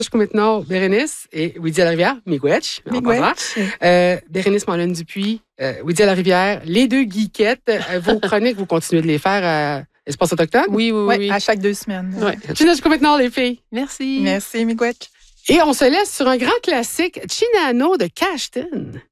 Jusqu'au maintenant, Bérénice et Weedy à la rivière, Miigwech. Bérénice Mollin-Dupuis, Weedy à la rivière, les deux geekettes. Vos chroniques, vous continuez de les faire à Espace Autochtone? Oui. À chaque 2 semaines. Ouais. Jusqu'au maintenant, les filles. Merci, Miigwech. Et on se laisse sur un grand classique, Chinano de Cashton.